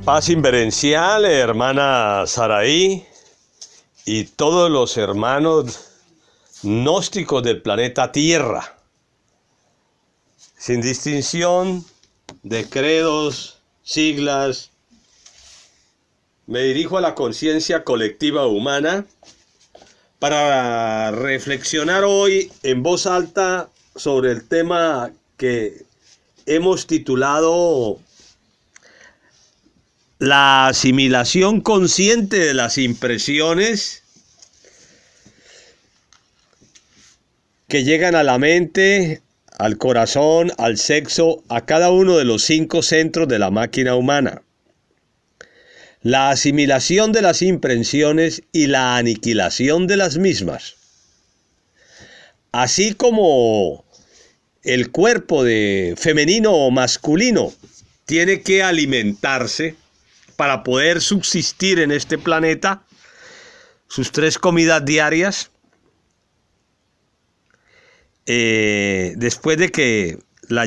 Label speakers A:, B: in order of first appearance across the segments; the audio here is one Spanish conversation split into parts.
A: Paz inverencial, hermana Saraí y todos los hermanos gnósticos del planeta Tierra, sin distinción de credos, siglas. Me dirijo a la conciencia colectiva humana para reflexionar hoy en voz alta sobre el tema que hemos titulado la asimilación consciente de las impresiones que llegan a la mente, al corazón, al sexo, a cada uno de los 5 centros de la máquina humana. La asimilación de las impresiones y la aniquilación de las mismas. Así como el cuerpo de femenino o masculino tiene que alimentarse para poder subsistir en este planeta, sus 3 comidas diarias, después de que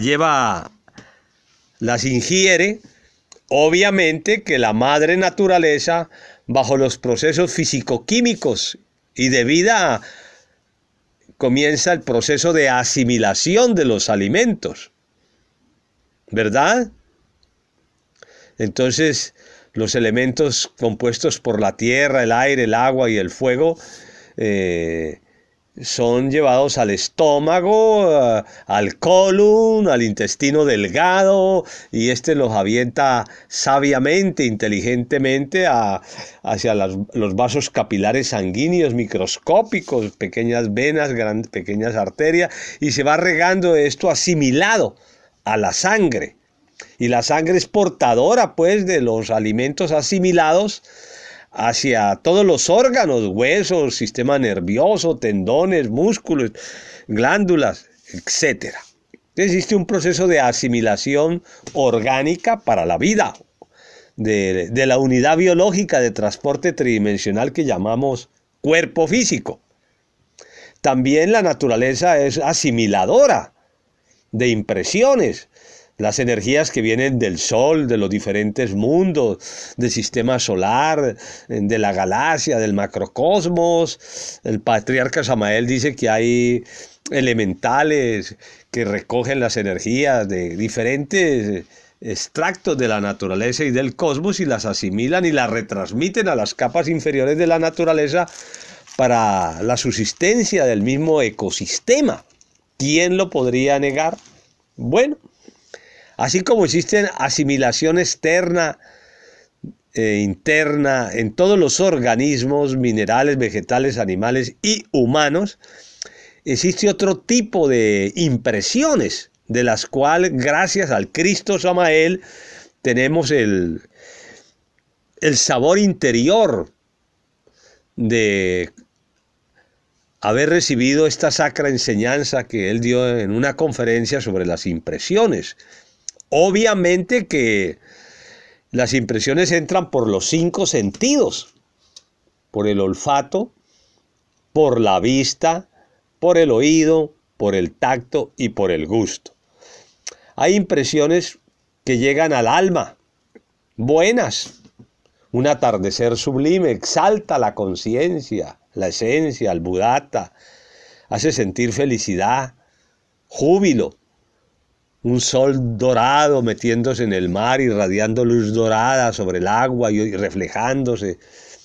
A: las ingiere, obviamente que la madre naturaleza, bajo los procesos físico-químicos y de vida, comienza el proceso de asimilación de los alimentos, ¿verdad? Entonces, los elementos compuestos por la tierra, el aire, el agua y el fuego son llevados al estómago, al colon, al intestino delgado, y los avienta sabiamente, inteligentemente hacia los vasos capilares sanguíneos microscópicos, pequeñas venas, pequeñas arterias, y se va regando esto asimilado a la sangre. Y la sangre es portadora, pues, de los alimentos asimilados hacia todos los órganos, huesos, sistema nervioso, tendones, músculos, glándulas, etc. Existe un proceso de asimilación orgánica para la vida, de la unidad biológica de transporte tridimensional que llamamos cuerpo físico. También la naturaleza es asimiladora de impresiones. Las energías que vienen del Sol, de los diferentes mundos, del sistema solar, de la galaxia, del macrocosmos. El patriarca Samael dice que hay elementales que recogen las energías de diferentes extractos de la naturaleza y del cosmos y las asimilan y las retransmiten a las capas inferiores de la naturaleza para la subsistencia del mismo ecosistema. ¿Quién lo podría negar? Bueno, así como existe asimilación externa e interna en todos los organismos, minerales, vegetales, animales y humanos, existe otro tipo de impresiones, de las cuales, gracias al Cristo Samael, tenemos el sabor interior de haber recibido esta sacra enseñanza que él dio en una conferencia sobre las impresiones. Obviamente que las impresiones entran por los 5 sentidos, por el olfato, por la vista, por el oído, por el tacto y por el gusto. Hay impresiones que llegan al alma, buenas. Un atardecer sublime exalta la conciencia, la esencia, el Buddhata, hace sentir felicidad, júbilo. Un sol dorado metiéndose en el mar, irradiando luz dorada sobre el agua y reflejándose